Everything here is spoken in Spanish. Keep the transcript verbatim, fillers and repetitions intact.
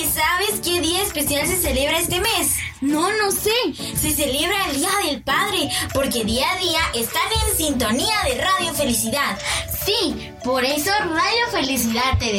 ¿sabes qué día especial se celebra este mes? No, no sé. Se celebra el Día del Padre, porque día a día están en sintonía de Radio Felicidad. Sí, por eso Radio Felicidad te